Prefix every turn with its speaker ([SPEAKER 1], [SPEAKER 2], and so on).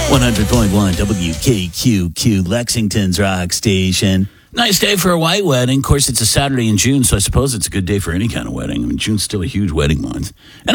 [SPEAKER 1] 100.1 WKQQ, Lexington's rock station. Nice day for a white wedding. Of course, it's a Saturday in June, so I suppose it's a good day for any kind of wedding. I mean, June's still a huge wedding month. And